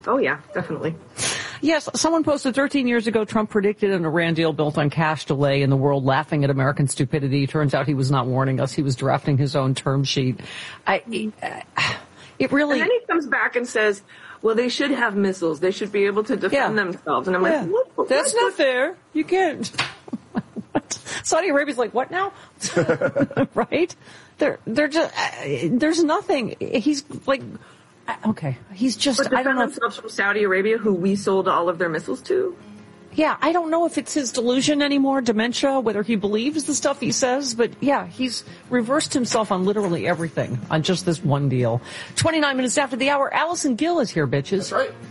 Oh, yeah, definitely. Yes, someone posted 13 years ago, Trump predicted an Iran deal built on cash delay and the world laughing at American stupidity. Turns out he was not warning us. He was drafting his own term sheet. It really... And then he comes back and says, well, they should have missiles. They should be able to defend themselves. And I'm like, what? That's not fair. You can't. Saudi Arabia's like, what now? Right? They're just, there's nothing. He's like, okay. He's just, but I don't know. Themselves from Saudi Arabia, who we sold all of their missiles to? Yeah, I don't know if it's his delusion anymore, dementia, whether he believes the stuff he says, but yeah, he's reversed himself on literally everything on just this one deal. 29 minutes after the hour, Allison Gill is here, bitches. That's right.